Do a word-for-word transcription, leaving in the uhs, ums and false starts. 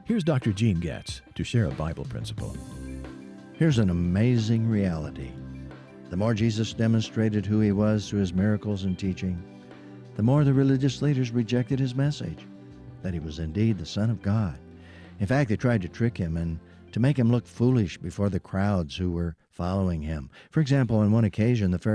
Here's Doctor Gene Getz to share a Bible principle. Here's an amazing reality. The more Jesus demonstrated who he was through his miracles and teaching, the more the religious leaders rejected his message, that he was indeed the Son of God. In fact, they tried to trick him and to make him look foolish before the crowds who were following him. For example, on one occasion, the Pharisees